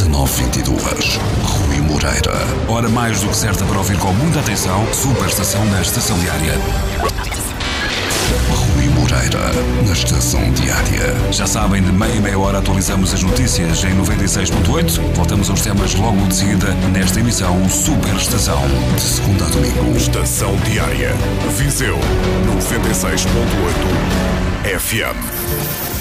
19h22. Rui Moreira. Hora mais do que certa para ouvir com muita atenção. Super estação da Estação Diária. Rui Moreira, na Estação Diária. Já sabem, de meia em meia hora atualizamos as notícias em 96.8. Voltamos aos temas logo de seguida nesta emissão Super Estação. De segunda a domingo. Estação Diária. Viseu 96.8 FM.